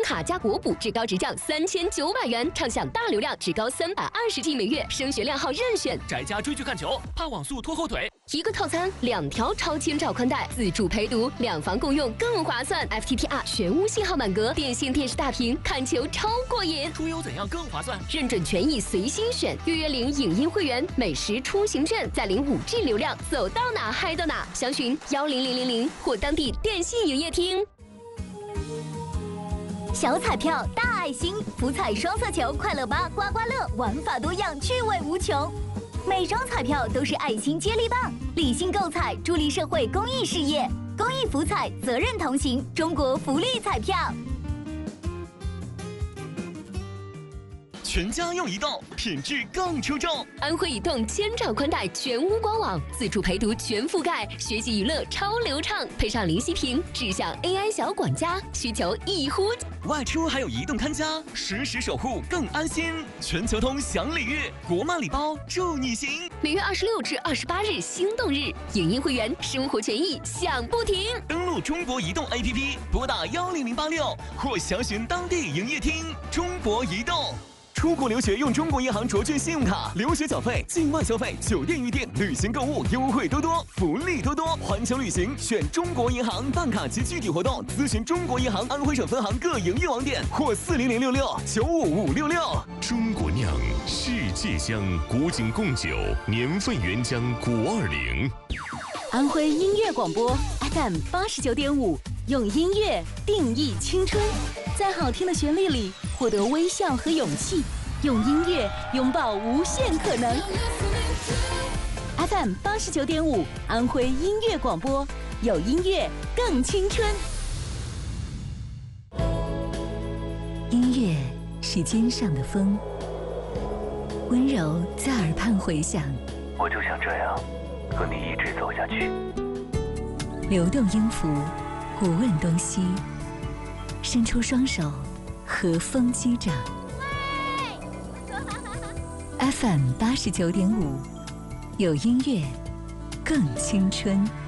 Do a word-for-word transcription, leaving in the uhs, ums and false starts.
卡加国补至高直降三千九百元，畅享大流量至高三百二十 G 每月，升学量号任选。 宅家追剧看球，怕网速拖后腿。 一个套餐，两条超千兆宽带，自助陪读，两房共用更划算。F T T R 全屋信号满格，电信电视大屏，看球超过瘾。 出游怎样更划算？ 认准权益随心选，预约领影音会员，每时出行券，再领五 G 流量，走到哪嗨到哪。详询幺零零零零或当地电信营业厅。 小彩票大爱心，福彩双色球快乐吧刮刮乐，玩法多样，趣味无穷。每张彩票都是爱心接力棒，理性购彩，助力社会公益事业。公益福彩，责任同行，中国福利彩票。 全家用移动，品质更出众。 安徽移动千兆宽带全屋官网，自助陪读全覆盖，学习娱乐超流畅，配上零息屏，智享 A I 小管家，需求一呼。 外出还有移动看家，实时守护更安心。全球通享礼遇，国漫礼包助你行。 每月二十六至二十八日心动日，影音会员生活权益享不停。 登录中国移动 A P P， 拨打幺零零八六或详询当地营业厅。中国移动。出国留学用中国银行卓券信用卡，留学缴费、境外消费、酒店预订、旅行购物优惠多多，福利多多。环球旅行选中国银行，办卡及具体活动咨询中国银行安徽省分行各营业网点或四零零六六九五五六六。 中国酿，世界香，古井贡酒，年份原浆古二零。 安徽音乐广播 F M 八十九点五，用音乐定义青春，在好听的旋律里获得微笑和勇气，用音乐拥抱无限可能。F M 八十九点五，安徽音乐广播，有音乐更青春。 音乐是肩上的风，温柔在耳畔回响。 我就想这样和你一直走下去。 流动音符，不问东西，伸出双手，和风击掌。F M 八十九点五，有音乐，更青春。